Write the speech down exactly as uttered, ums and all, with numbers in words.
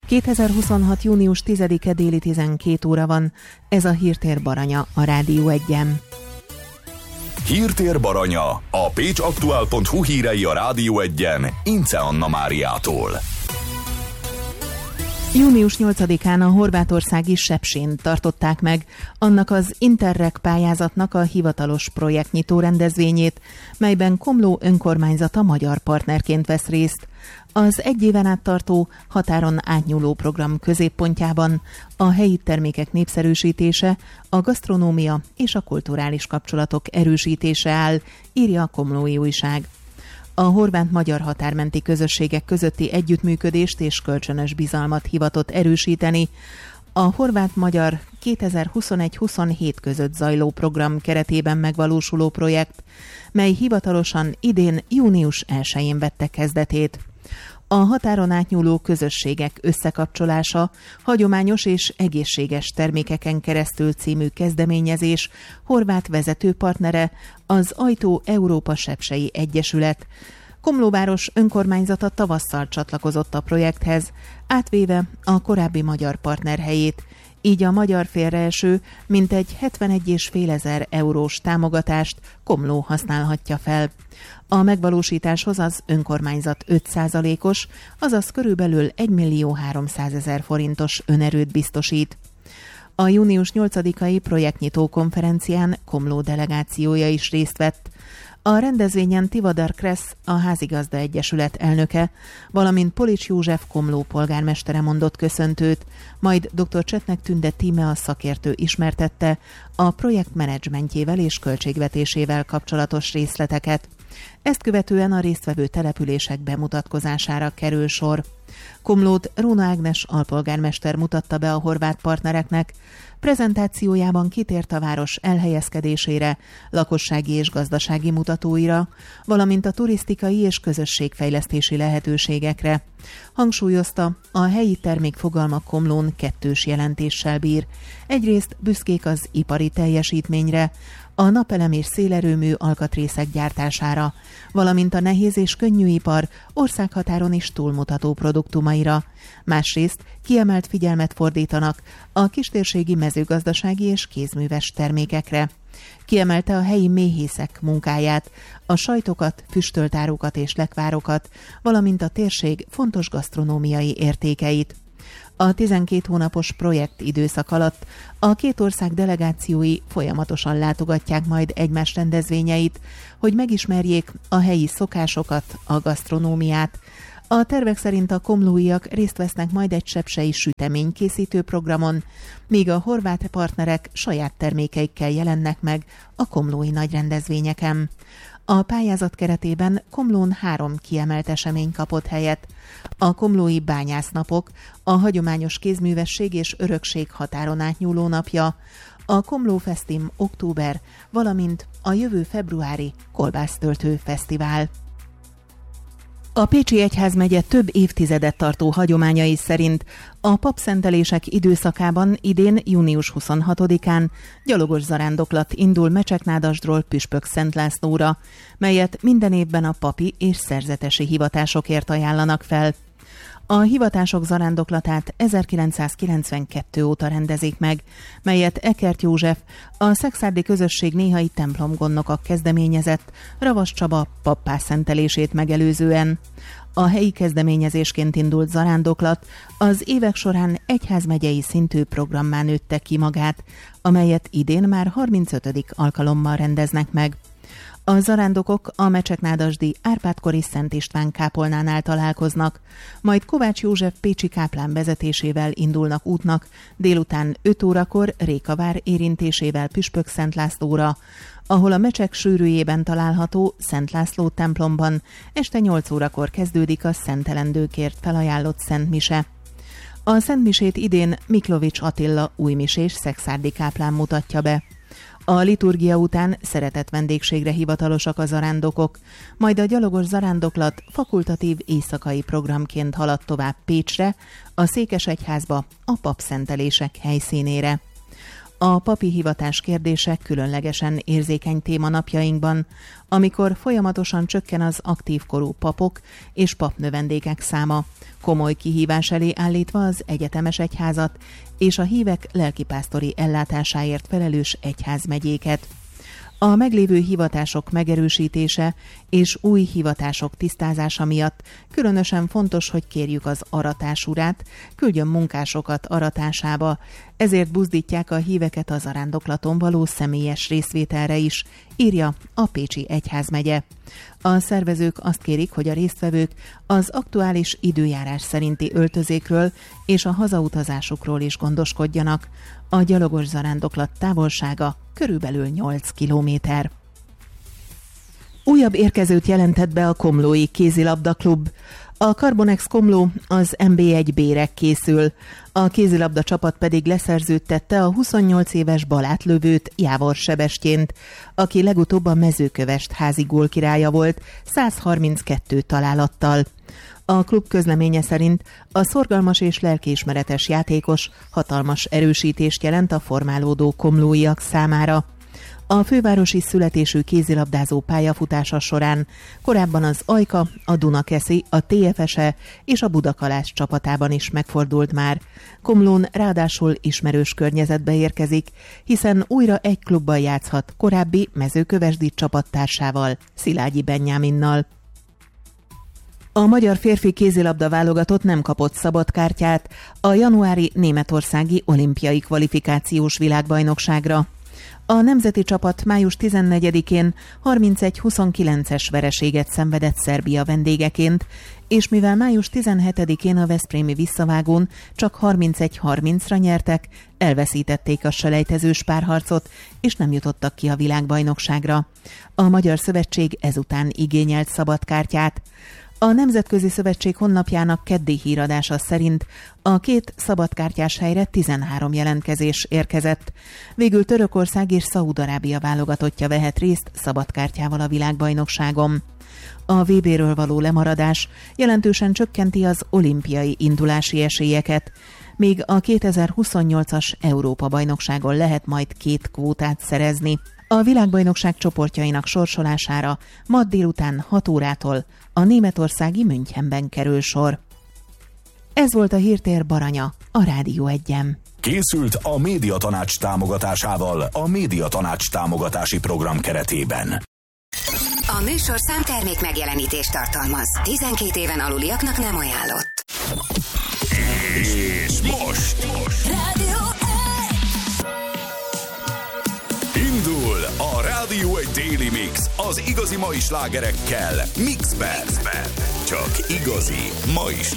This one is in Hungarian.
kétezer-huszonhat. június tizedike déli tizenkét óra van. Ez a Hírtér Baranya a Rádió Egyen. Hírtér Baranya, a pécs aktuál pont hu hírei a Rádió Egyen, Ince Anna Máriától. június nyolcadikán a horvátországi Sepsén tartották meg annak az Interreg pályázatnak a hivatalos projektnyitó rendezvényét, melyben Komló önkormányzata magyar partnerként vesz részt. Az egy éven át tartó határon átnyúló program középpontjában a helyi termékek népszerűsítése, a gasztronómia és a kulturális kapcsolatok erősítése áll, írja a Komlói Újság. A horvát-magyar határmenti közösségek közötti együttműködést és kölcsönös bizalmat hivatott erősíteni a horvát-magyar kétezer-huszonegy-huszonhét között zajló program keretében megvalósuló projekt, mely hivatalosan idén június elsején vette kezdetét. A határon átnyúló közösségek összekapcsolása, hagyományos és egészséges termékeken keresztül című kezdeményezés horvát vezetőpartnere az Ajtó Európa Sepsei Egyesület. Komlóváros önkormányzata tavasszal csatlakozott a projekthez, átvéve a korábbi magyar partner helyét, így a magyar félreeső mintegy hetvenegy egész öt ezer eurós támogatást Komló használhatja fel. A megvalósításhoz az önkormányzat öt százalékos, azaz körülbelül egymillió háromszázezer forintos önerőt biztosít. A június nyolcadikai projektnyitó konferencián Komló delegációja is részt vett. A rendezvényen Tivadar Kressz, a Házigazda Egyesület elnöke, valamint Polics József Komló polgármestere mondott köszöntőt, majd dr. Csetnek Tünde Tíme a szakértő ismertette a projekt menedzsmentjével és költségvetésével kapcsolatos részleteket. Ezt követően a résztvevő települések bemutatkozására kerül sor. Komlót Róna Ágnes alpolgármester mutatta be a horvát partnereknek. Prezentációjában kitért a város elhelyezkedésére, lakossági és gazdasági mutatóira, valamint a turisztikai és közösségfejlesztési lehetőségekre. Hangsúlyozta, a helyi termékfogalma Komlón kettős jelentéssel bír. Egyrészt büszkék az ipari teljesítményre, a napelem és szélerőmű alkatrészek gyártására, valamint a nehéz és könnyű ipar országhatáron is túlmutató produktumaira. Másrészt kiemelt figyelmet fordítanak a kistérségi mezőgazdasági és kézműves termékekre. Kiemelte a helyi méhészek munkáját, a sajtokat, füstöltárukat és lekvárokat, valamint a térség fontos gasztronómiai értékeit. A tizenkét hónapos projekt időszak alatt a két ország delegációi folyamatosan látogatják majd egymás rendezvényeit, hogy megismerjék a helyi szokásokat, a gasztronómiát. A tervek szerint a komlóiak részt vesznek majd egy sepsei süteménykészítő programon, míg a horvát partnerek saját termékeikkel jelennek meg a komlói nagy rendezvényeken. A pályázat keretében Komlón három kiemelt esemény kapott helyet. A komlói bányásznapok, a hagyományos kézművesség és örökség határon átnyúló napja, a Komló Fesztim október, valamint a jövő februári kolbásztöltő fesztivál. A Pécsi Egyházmegye több évtizedet tartó hagyományai szerint a papszentelések időszakában idén június huszonhatodikán gyalogos zarándoklat indul Mecseknádasdról Püspök Szent Lászlóra, melyet minden évben a papi és szerzetesi hivatásokért ajánlanak fel. A hivatások zarándoklatát ezerkilencszázkilencvenkettő óta rendezik meg, melyet Ekert József, a szekszárdi közösség néhai templomgondnoka kezdeményezett Ravas Csaba pappászentelését megelőzően. A helyi kezdeményezésként indult zarándoklat az évek során egyházmegyei szintű programmá nőtte ki magát, amelyet idén már harmincötödik alkalommal rendeznek meg. A zarándokok a Mecseknádasdi Árpád-kori Szent István kápolnánál találkoznak, majd Kovács József pécsi káplán vezetésével indulnak útnak, délután öt órakor Rékavár érintésével Püspök Szent Lászlóra, ahol a mecsek sűrűjében található Szent László templomban este nyolc órakor kezdődik a szentelendőkért felajánlott szentmise. A szentmisét idén Miklovics Attila újmisés szekszárdi káplán mutatja be. A liturgia után szeretett vendégségre hivatalosak a zarándokok, majd a gyalogos zarándoklat fakultatív éjszakai programként halad tovább Pécsre, a Székesegyházba, a papszentelések helyszínére. A papi hivatás kérdése különlegesen érzékeny téma napjainkban, amikor folyamatosan csökken az aktív korú papok és papnövendékek száma, komoly kihívás elé állítva az egyetemes egyházat és a hívek lelkipásztori ellátásáért felelős egyházmegyéket. A meglévő hivatások megerősítése és új hivatások tisztázása miatt különösen fontos, hogy kérjük az aratás urát, küldjön munkásokat aratásába, ezért buzdítják a híveket az arándoklaton való személyes részvételre is, írja a Pécsi Egyházmegye. A szervezők azt kérik, hogy a résztvevők az aktuális időjárás szerinti öltözékről és a hazautazásukról is gondoskodjanak. A gyalogos zarándoklat távolsága körülbelül nyolc kilométer. Újabb érkezőt jelentett be a Komlói Kézilabda Klub. A Carbonex Komló az em bé egy bé-re készül. A kézilabda csapat pedig leszerződtette a huszonnyolc éves balátlövőt, Jávor Sebestyént, aki legutóbb a Mezőkövesd házi gólkirálya volt száz harminckettő találattal. A klub közleménye szerint a szorgalmas és lelkiismeretes játékos hatalmas erősítést jelent a formálódó komlóiak számára. A fővárosi születésű kézilabdázó pályafutása során korábban az Ajka, a Dunakeszi, a té ef es-e és a Budakalász csapatában is megfordult már. Komlón ráadásul ismerős környezetbe érkezik, hiszen újra egy klubban játszhat korábbi mezőkövesdi csapattársával, Szilágyi Benyáminnal. A magyar férfi kézilabda válogatott nem kapott szabad kártyát a januári németországi olimpiai kvalifikációs világbajnokságra. A nemzeti csapat május tizennegyedikén harmincegy huszonkilences vereséget szenvedett Szerbia vendégeként, és mivel május tizenhetedikén a veszprémi visszavágón csak harmincegy harmincra nyertek, elveszítették a selejtezős párharcot, és nem jutottak ki a világbajnokságra. A Magyar Szövetség ezután igényelt szabadkártyát. A Nemzetközi Szövetség honlapjának keddi híradása szerint a két szabadkártyás helyre tizenhárom jelentkezés érkezett. Végül Törökország és Szaúd-Arábia válogatottja vehet részt szabadkártyával a világbajnokságon. A vé béről való lemaradás jelentősen csökkenti az olimpiai indulási esélyeket, míg a kétezer-huszonnyolcas Európa-bajnokságon lehet majd két kvótát szerezni. A világbajnokság csoportjainak sorsolására ma délután hat órától a németországi Münchenben kerül sor. Ez volt a Hírtér Baranya, a Rádió Egyen. Készült a Médiatanács támogatásával a Médiatanács támogatási program keretében. A műsor számtermék megjelenítést tartalmaz. tizenkét éven aluliaknak nem ajánlott. És most! most. Rádió Indul a Rádió egy Daily Mix az igazi mai slágerekkel Mixben. Csak igazi mai slágerekkel.